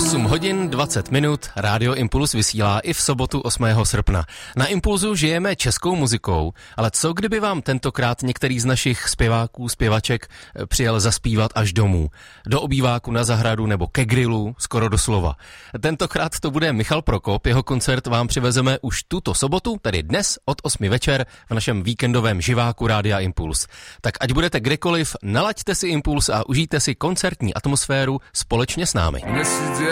8 hodin 20 minut Rádio Impuls vysílá i v sobotu 8. srpna. Na Impulzu žijeme českou muzikou, ale co kdyby vám tentokrát některý z našich zpěváků, zpěvaček přijel zaspívat až domů? Do obýváku na zahradu nebo ke grilu, skoro doslova. Tentokrát to bude Michal Prokop, jeho koncert vám přivezeme už tuto sobotu, tedy dnes od 8 večer v našem víkendovém živáku Rádia Impuls. Tak ať budete kdekoliv, nalaďte si Impuls a užijte si koncertní atmosféru společně s námi.